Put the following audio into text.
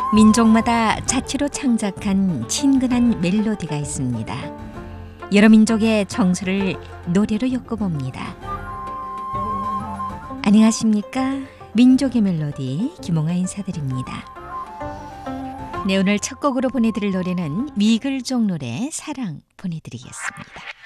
민족마다 자치로 창작한 친근한 멜로디가 있습니다. 여러 민족의 정서를 노래로 엮어봅니다. 안녕하십니까? 민족의 멜로디 김홍아 인사드립니다. 네, 오늘 첫 곡으로 보내드릴 노래는 위글종 노래 사랑 보내드리겠습니다.